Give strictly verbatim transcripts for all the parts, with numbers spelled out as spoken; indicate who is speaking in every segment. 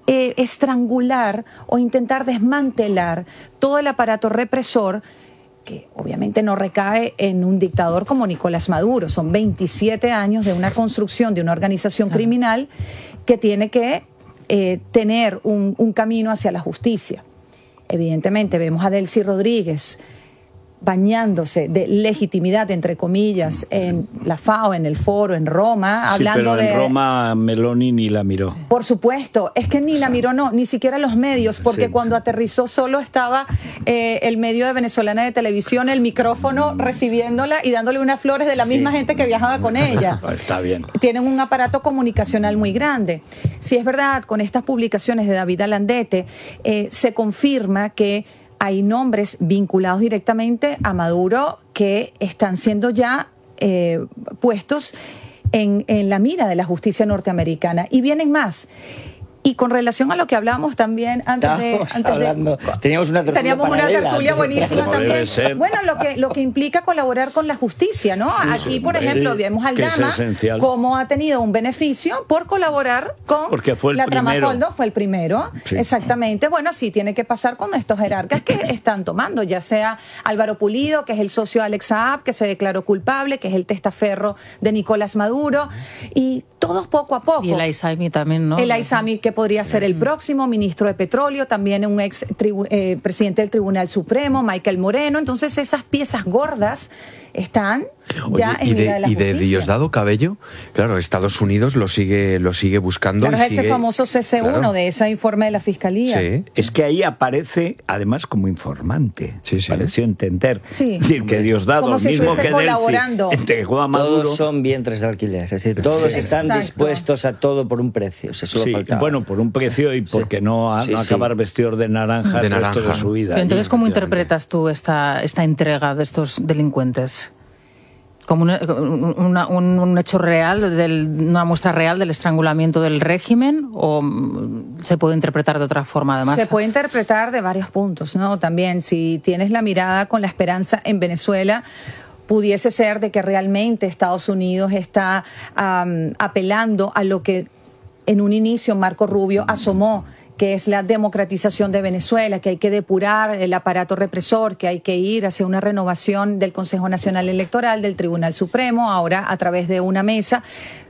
Speaker 1: eh, estrangular o intentar desmantelar todo el aparato represor, que obviamente no recae en un dictador como Nicolás Maduro. Son veintisiete años de una construcción de una organización criminal que tiene que eh, tener un, un camino hacia la justicia. Evidentemente vemos a Delcy Rodríguez bañándose de legitimidad, entre comillas, en la FAO, en el foro, en Roma,
Speaker 2: sí,
Speaker 1: hablando
Speaker 2: pero en
Speaker 1: de...
Speaker 2: Roma Meloni ni la miró.
Speaker 1: Por supuesto, es que ni la miró, no, ni siquiera los medios, porque sí. Cuando aterrizó solo estaba eh, el medio de Venezolana de Televisión, el micrófono recibiéndola y dándole unas flores de la misma sí. gente que viajaba con ella.
Speaker 2: Está bien.
Speaker 1: Tienen un aparato comunicacional muy grande. Si es verdad, con estas publicaciones de David Alandete, eh, se confirma que hay nombres vinculados directamente a Maduro que están siendo ya eh, puestos en, en la mira de la justicia norteamericana. Y vienen más. Y con relación a lo que hablábamos también antes de... Antes
Speaker 3: hablando,
Speaker 1: de
Speaker 3: teníamos una tertulia,
Speaker 1: teníamos una tertulia buenísima
Speaker 2: Como
Speaker 1: también.
Speaker 2: debe ser.
Speaker 1: Bueno, lo que, lo que implica colaborar con la justicia, ¿no?
Speaker 2: Sí,
Speaker 1: Aquí,
Speaker 2: sí,
Speaker 1: por ejemplo,
Speaker 2: sí,
Speaker 1: vemos al
Speaker 2: que es
Speaker 1: Dama
Speaker 2: esencial.
Speaker 1: cómo ha tenido un beneficio por colaborar con
Speaker 2: Porque fue el
Speaker 1: la trama
Speaker 2: primero.
Speaker 1: Coldo, fue el primero.
Speaker 2: Sí.
Speaker 1: Exactamente. Bueno, sí, tiene que pasar con estos jerarcas que están tomando, ya sea Álvaro Pulido, que es el socio de Alex Saab, que se declaró culpable, que es el testaferro de Nicolás Maduro, y todos poco a poco.
Speaker 4: Y el Aizami también, ¿no?
Speaker 1: El Aizami, que podría ser el próximo ministro de Petróleo, también un ex tribu eh, presidente del Tribunal Supremo, Michael Moreno. Entonces esas piezas gordas están ya
Speaker 5: Oye,
Speaker 1: en
Speaker 5: y
Speaker 1: mira
Speaker 5: de,
Speaker 1: de la
Speaker 5: y de
Speaker 1: justicia.
Speaker 5: Diosdado Cabello, claro, Estados Unidos lo sigue lo sigue buscando.
Speaker 1: Claro,
Speaker 5: y
Speaker 1: es ese
Speaker 5: sigue,
Speaker 1: famoso C C uno
Speaker 5: claro.
Speaker 1: de ese informe de la Fiscalía.
Speaker 5: Sí.
Speaker 2: Es que ahí aparece, además, como informante.
Speaker 5: Sí, sí.
Speaker 2: Pareció entender.
Speaker 1: Sí.
Speaker 2: Es decir, que Diosdado,
Speaker 1: Como si
Speaker 2: mismo
Speaker 1: estuviese
Speaker 2: que
Speaker 1: colaborando.
Speaker 2: Delcy, entregó a Maduro.
Speaker 3: Todos son vientres de alquiler, es decir, todos
Speaker 2: Sí.
Speaker 3: están
Speaker 1: Exacto.
Speaker 3: dispuestos a todo por un precio. Eso solo
Speaker 2: Sí,
Speaker 3: faltaba.
Speaker 2: bueno, por un precio y porque no, a,
Speaker 3: Sí,
Speaker 2: no
Speaker 3: sí.
Speaker 2: acabar vestidos de naranja
Speaker 5: De
Speaker 2: el resto
Speaker 5: naranja.
Speaker 2: de su vida.
Speaker 4: Pero entonces, ¿cómo
Speaker 5: efectivamente.
Speaker 4: interpretas tú esta, esta entrega de estos delincuentes? ¿Como una, una, un, un hecho real, del, una muestra real del estrangulamiento del régimen, o se puede interpretar de otra forma además?
Speaker 1: Se puede interpretar de varios puntos, ¿no? También, si tienes la mirada con la esperanza en Venezuela, pudiese ser de que realmente Estados Unidos está um, apelando a lo que en un inicio Marco Rubio asomó, que es la democratización de Venezuela, que hay que depurar el aparato represor, que hay que ir hacia una renovación del Consejo Nacional Electoral, del Tribunal Supremo, ahora a través de una mesa.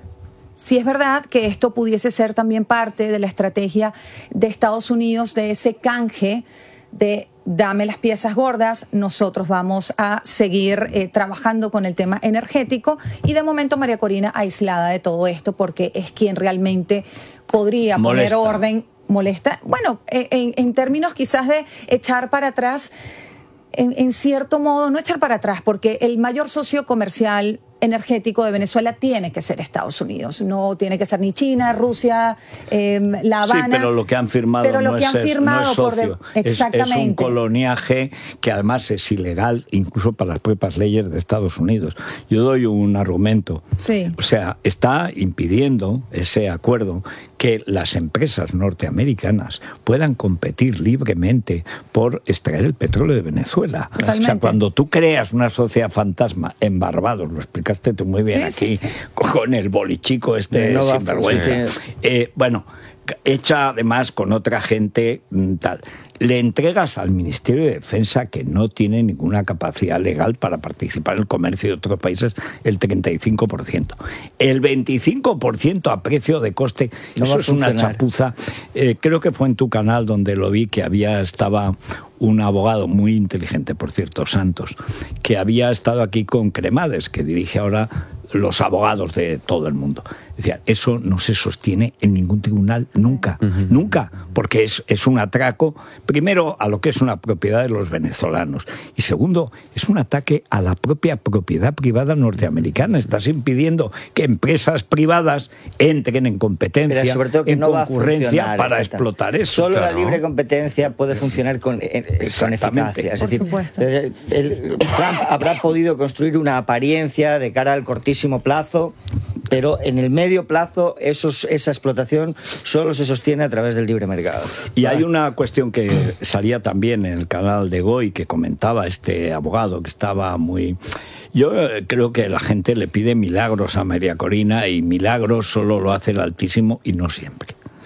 Speaker 1: Si es verdad que esto pudiese ser también parte de la estrategia de Estados Unidos, de ese canje de dame las piezas gordas, nosotros vamos a seguir eh, trabajando con el tema energético, y de momento María Corina aislada de todo esto porque es quien realmente podría
Speaker 2: Molesta.
Speaker 1: poner orden. Molesta, bueno, en, en términos quizás de echar para atrás, en, en cierto modo, no echar para atrás, porque el mayor socio comercial energético de Venezuela tiene que ser Estados Unidos, no tiene que ser ni China, Rusia, eh, La Habana.
Speaker 2: Sí, pero lo que han firmado
Speaker 1: pero lo
Speaker 2: no,
Speaker 1: que
Speaker 2: es,
Speaker 1: han firmado
Speaker 2: no es
Speaker 1: por
Speaker 2: socio,
Speaker 1: de,
Speaker 2: es,
Speaker 1: exactamente.
Speaker 2: es un coloniaje que además es ilegal, incluso para las propias leyes de Estados Unidos. Yo doy un argumento.
Speaker 1: Sí.
Speaker 2: O sea, está impidiendo ese acuerdo que las empresas norteamericanas puedan competir libremente por extraer el petróleo de Venezuela.
Speaker 1: Totalmente.
Speaker 2: O sea, cuando tú creas una sociedad fantasma en Barbados, lo explicaste tú muy bien
Speaker 1: Sí,
Speaker 2: aquí,
Speaker 1: sí, sí.
Speaker 2: con el bolichico este
Speaker 3: No va a
Speaker 2: sinvergüenza.
Speaker 3: funcionar.
Speaker 2: Eh, bueno, hecha además con otra gente mm, tal. Le entregas al Ministerio de Defensa, que no tiene ninguna capacidad legal para participar en el comercio de otros países, el treinta y cinco por ciento. El veinticinco por ciento a precio de coste,
Speaker 3: No
Speaker 2: eso
Speaker 3: va a
Speaker 2: es una
Speaker 3: funcionar.
Speaker 2: chapuza. Eh, creo que fue en tu canal donde lo vi, que había estaba un abogado muy inteligente, por cierto, Santos, que había estado aquí con Cremades, que dirige ahora los abogados de todo el mundo. Decía, eso no se sostiene en ningún tribunal nunca, uh-huh. nunca, porque es, es un atraco, primero, a lo que es una propiedad de los venezolanos, y segundo, es un ataque a la propia propiedad privada norteamericana. Estás impidiendo que empresas privadas entren en competencia,
Speaker 3: Pero sobre todo que
Speaker 2: en
Speaker 3: no
Speaker 2: concurrencia
Speaker 3: va a
Speaker 2: para
Speaker 3: exactamente.
Speaker 2: explotar eso.
Speaker 3: Solo
Speaker 2: claro.
Speaker 3: la libre competencia puede funcionar con, eh, con eficacia. Es
Speaker 1: Por
Speaker 3: decir,
Speaker 1: supuesto.
Speaker 3: el, el, Trump habrá podido construir una apariencia de cara al cortísimo plazo, pero en el medio plazo esos, esa explotación solo se sostiene a través del libre mercado.
Speaker 2: Y hay una cuestión que salía también en el canal de Goy, que comentaba este abogado que estaba muy... Yo creo que la gente le pide milagros a María Corina, y milagros solo lo hace el Altísimo y no siempre.